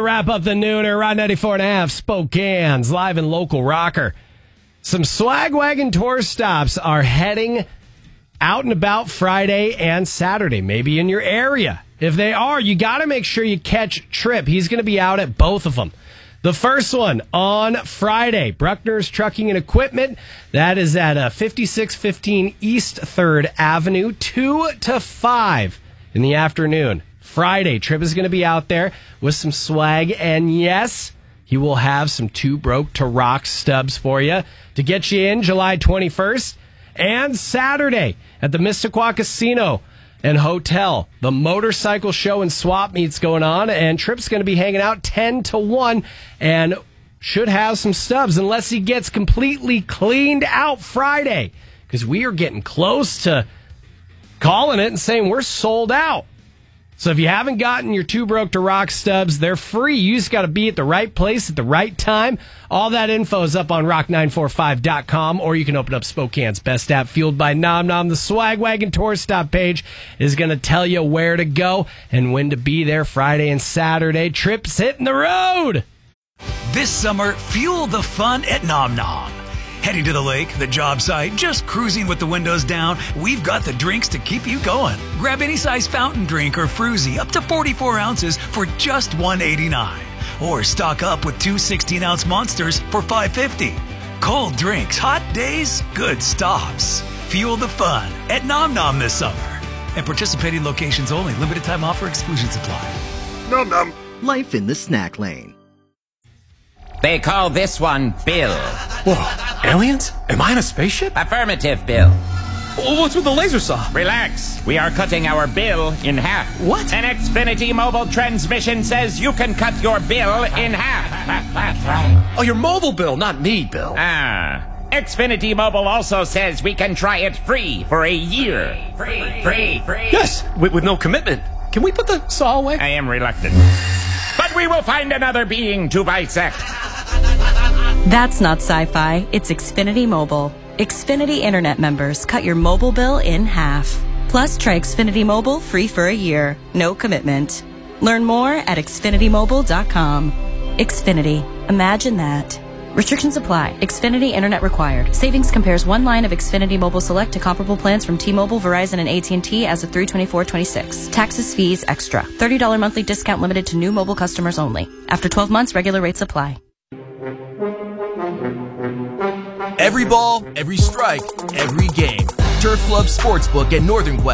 to wrap up the nooner. Rod 94.5, Spokane's live and local rocker. Some Swag Wagon tour stops are heading out and about Friday and Saturday, maybe in your area. If they are, you got to make sure you catch Trip. He's going to be out at both of them. The first one on Friday, Bruckner's Trucking and Equipment. That is at 5615 East 3rd Avenue, 2 to 5 in the afternoon. Friday, Trip is going to be out there with some swag. And yes, he will have some Too Broke to Rock stubs for you to get you in July 21st. And Saturday at the Missisquoi Casino and Hotel, the motorcycle show and swap meets going on, and Trip's going to be hanging out 10 to 1 and should have some stubs unless he gets completely cleaned out Friday, because we are getting close to calling it and saying we're sold out. So if you haven't gotten your Too Broke to Rock stubs, they're free. You just got to be at the right place at the right time. All that info is up on rock945.com, or you can open up Spokane's best app, fueled by Nom Nom. The Swag Wagon Tour Stop page is going to tell you where to go and when to be there Friday and Saturday. Trips hitting the road. This summer, fuel the fun at Nom Nom. Heading to the lake, the job site, just cruising with the windows down, we've got the drinks to keep you going. Grab any size fountain drink or fruzy up to 44 ounces for just $1.89. Or stock up with two 16-ounce monsters for $5.50. Cold drinks, hot days, good stops. Fuel the fun at Nom Nom this summer. And participating locations only. Limited time offer, exclusions apply. Nom Nom. Life in the snack lane. They call this one Bill. Whoa, aliens? Am I in a spaceship? Affirmative, Bill. What's with the laser saw? Relax. We are cutting our bill in half. What? An Xfinity mobile transmission says you can cut your bill in half. Oh, your mobile bill, not me, Bill. Xfinity Mobile also says we can try it free for a year. Free. Yes, with no commitment. Can we put the saw away? I am reluctant. But we will find another being to bisect. That's not sci-fi. It's Xfinity Mobile. Xfinity Internet members cut your mobile bill in half. Plus, try Xfinity Mobile free for a year. No commitment. Learn more at xfinitymobile.com. Xfinity. Imagine that. Restrictions apply. Xfinity Internet required. Savings compares one line of Xfinity Mobile Select to comparable plans from T-Mobile, Verizon, and AT&T as of 3/24/26. Taxes, fees, extra. $30 monthly discount limited to new mobile customers only. After 12 months, regular rates apply. Every ball, every strike, every game. Turf Club Sportsbook at Northern Quest.